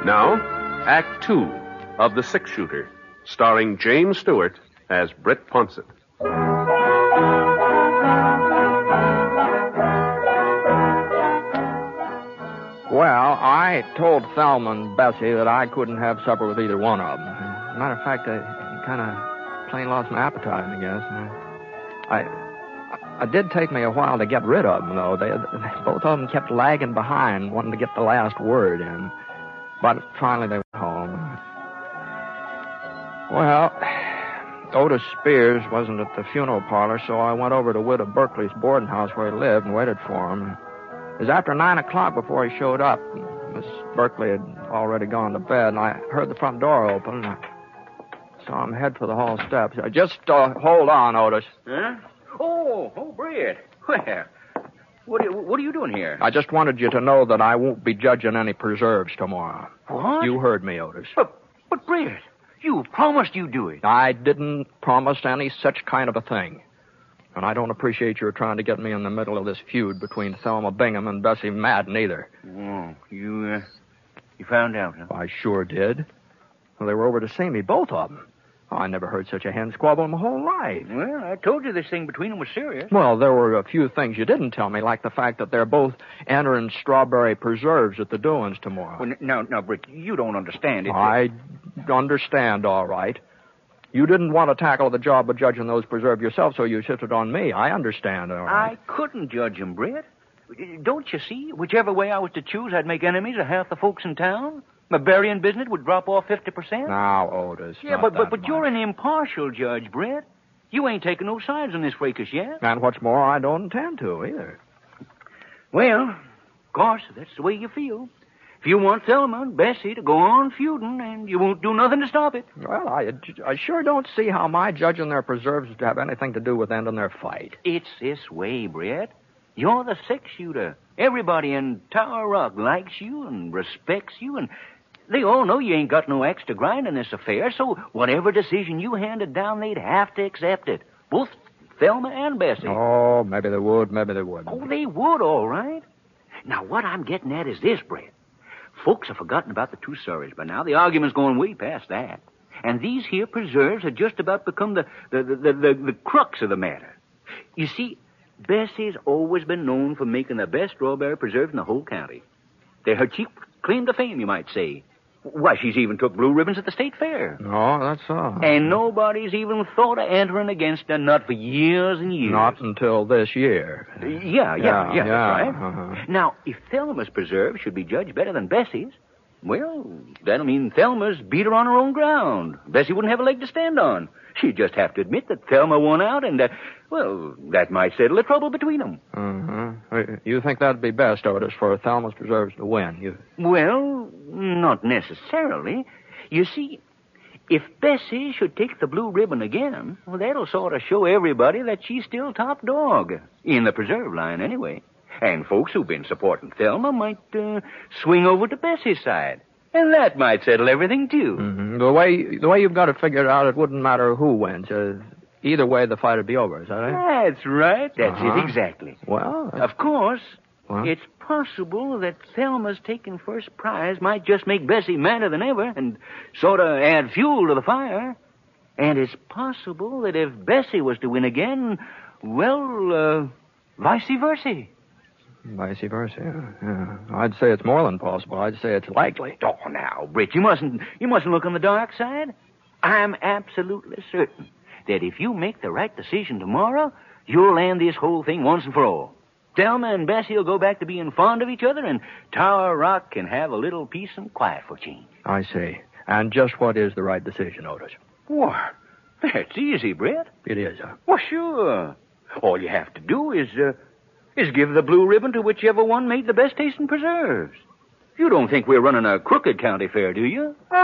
Now, Act Two of The Six Shooter, starring James Stewart as Britt Ponsett. Well, I told Thelma and Bessie that I couldn't have supper with either one of them. Matter of fact, I kind of plain lost my appetite, I guess. It did take me a while to get rid of them, though. They both of them kept lagging behind, wanting to get the last word in. But finally they went home. Well, Otis Spears wasn't at the funeral parlor, so I went over to Widow Berkeley's boarding house where he lived and waited for him. It was after 9 o'clock before he showed up. Miss Berkeley had already gone to bed, and I heard the front door open, and I saw him head for the hall steps. Just hold on, Otis. Huh? Oh, Britt. Where? What are you doing here? I just wanted you to know that I won't be judging any preserves tomorrow. What? You heard me, Otis. But Britt, you promised you'd do it. I didn't promise any such kind of a thing. And I don't appreciate your trying to get me in the middle of this feud between Thelma Bingham and Bessie Madden either. Oh, you found out, huh? I sure did. Well, they were over to see me, both of them. Oh, I never heard such a hen squabble in my whole life. Well, I told you this thing between them was serious. Well, there were a few things you didn't tell me, like the fact that they're both entering strawberry preserves at the doings tomorrow. Well, now, Britt, you don't understand it. I understand, all right. You didn't want to tackle the job of judging those preserves yourself, so you shifted on me. I understand, all right. I couldn't judge them, Britt. Don't you see? Whichever way I was to choose, I'd make enemies of half the folks in town. My burying business would drop off 50%. Now, Otis. Yeah, but you're an impartial judge, Britt. You ain't taking no sides on this fracas yet. And what's more, I don't intend to, either. Well, of course, that's the way you feel. If you want Thelma and Bessie to go on feuding, and you won't do nothing to stop it. Well, I sure don't see how my judging their preserves would have anything to do with ending their fight. It's this way, Britt. You're the six-shooter. Everybody in Tower Rock likes you and respects you, and they all know you ain't got no axe to grind in this affair, so whatever decision you handed down, they'd have to accept it. Both Thelma and Bessie. Oh, maybe they would, maybe they wouldn't. Oh, they would, all right. Now, what I'm getting at is this, Britt. Folks have forgotten about the two Surreys by now. The argument's going way past that. And these here preserves have just about become the crux of the matter. You see, Bessie's always been known for making the best strawberry preserves in the whole county. They're her chief claim to fame, you might say. Why, she's even took blue ribbons at the state fair. Oh, that's all. And nobody's even thought of entering against her, not for years and years. Not until this year. Yeah, that's right. Uh-huh. Now, if Thelma's preserve should be judged better than Bessie's, well, that'll mean Thelma's beat her on her own ground. Bessie wouldn't have a leg to stand on. She'd just have to admit that Thelma won out, and, that might settle the trouble between them. Uh-huh. You think that'd be best, Otis, for Thelma's preserves to win? Well, not necessarily. You see, if Bessie should take the blue ribbon again, well, that'll sort of show everybody that she's still top dog. In the preserve line, anyway. And folks who've been supporting Thelma might swing over to Bessie's side. And that might settle everything, too. Mm-hmm. The way you've got it figured out, it wouldn't matter who wins. Either way, the fight would be over, is that it? That's right. That's it, exactly. Well... Of course, it's possible that Thelma's taking first prize might just make Bessie madder than ever and sort of add fuel to the fire. And it's possible that if Bessie was to win again, well, vice versa. Vice versa, yeah. I'd say it's more than possible. I'd say it's likely. Oh, now, Britt, you mustn't look on the dark side. I'm absolutely certain that if you make the right decision tomorrow, you'll end this whole thing once and for all. Thelma and Bessie will go back to being fond of each other, and Tower Rock can have a little peace and quiet for a change. I see. And just what is the right decision, Otis? What? That's easy, Britt. It is, huh? Well, sure. All you have to do is give the blue ribbon to whichever one made the best tasting preserves. You don't think we're running a crooked county fair, do you?